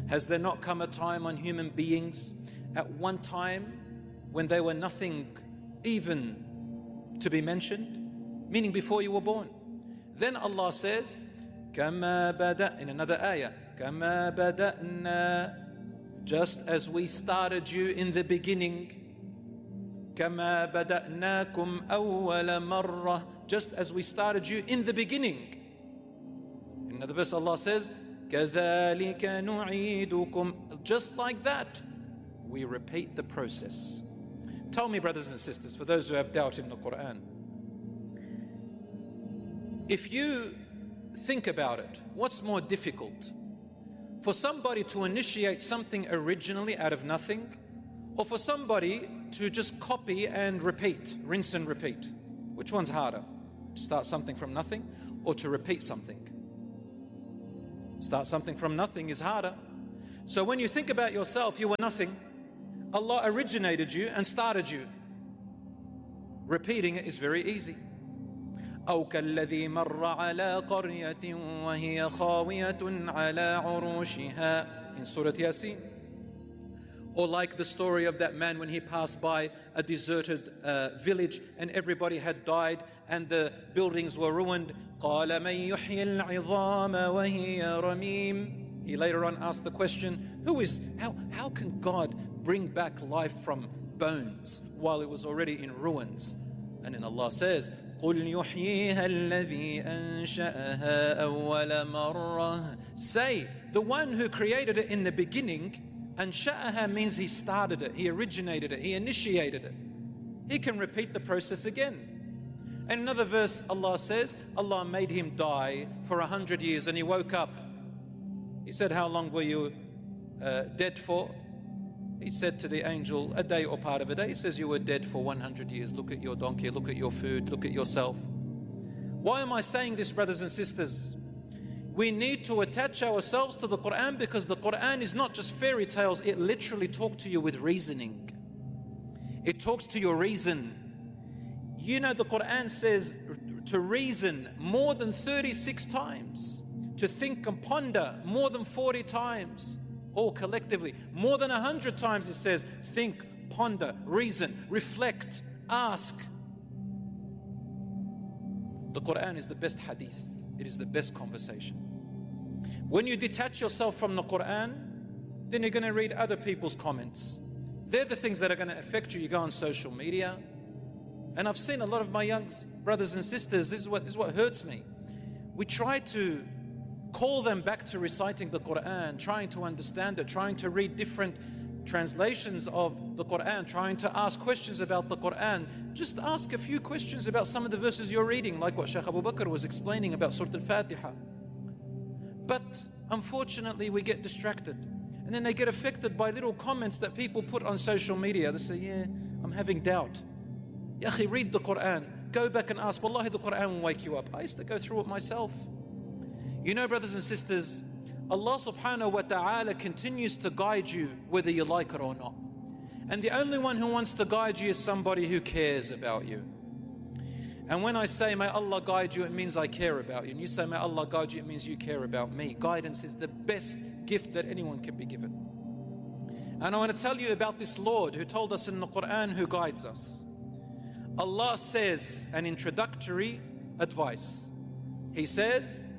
Has there not come a time on human beings at one time when they were nothing even to be mentioned? Meaning before you were born. Then Allah says, كَمَا بَدَأْنَا, in another ayah, كَمَا بَدَأْنَا, just as we started you in the beginning. كَمَا بَدَأْنَاكُمْ أَوَّلَ مَرَّةٍ, just as we started you in the beginning. In another verse Allah says, كَذَلِكَ نُعِيدُكُمْ, just like that, we repeat the process. Tell me, brothers and sisters, for those who have doubt in the Quran, if you think about it, what's more difficult? For somebody to initiate something originally out of nothing, or for somebody to just copy and repeat, rinse and repeat? Which one's harder? To start something from nothing or to repeat something? Start something from nothing is harder. So when you think about yourself, you were nothing. Allah originated you and started you. Repeating it is very easy. أو كالذي مر على قرية وهي خاوية على عروشها, in Surah Yasin. Or like the story of that man when he passed by a deserted village and everybody had died and the buildings were ruined. قال من يحيي العظام وهي رميم. He later on asked the question, how can God bring back life from bones while it was already in ruins? And then Allah says, قُلْ يُحْيِيهَا الَّذِي أَنشَأَهَا أَوَّلَ مَرَّةٍ. Say, the one who created it in the beginning, أنشأها means he started it, he originated it, he initiated it. He can repeat the process again. And another verse Allah says, Allah made him die for 100 years and he woke up. He said, how long were you dead for? He said to the angel, a day or part of a day. He says, you were dead for 100 years. Look at your donkey, look at your food, look at yourself. Why am I saying this, brothers and sisters? We need to attach ourselves to the Quran because the Quran is not just fairy tales. It literally talks to you with reasoning. It talks to your reason. You know, the Quran says to reason more than 36 times. To think and ponder more than 40 times. All collectively. More than 100 times it says think, ponder, reason, reflect, ask. The Quran is the best hadith. It is the best conversation. When you detach yourself from the Quran, then you're going to read other people's comments. They're the things that are going to affect you. You go on social media. And I've seen a lot of my young brothers and sisters, this is what hurts me. We try to call them back to reciting the Quran, trying to understand it, trying to read different translations of the Quran, trying to ask questions about the Quran. Just ask a few questions about some of the verses you're reading, like what Shaykh Abu Bakr was explaining about Surah Al-Fatiha. But unfortunately we get distracted. And then they get affected by little comments that people put on social media. They say, yeah, I'm having doubt. Ya akhi, read the Quran. Go back and ask. Wallahi, the Quran will wake you up. I used to go through it myself. You know, brothers and sisters, Allah subhanahu wa ta'ala continues to guide you whether you like it or not. And the only one who wants to guide you is somebody who cares about you. And when I say, may Allah guide you, it means I care about you. And you say, may Allah guide you, it means you care about me. Guidance is the best gift that anyone can be given. And I want to tell you about this Lord who told us in the Quran who guides us. Allah says an introductory advice. He says,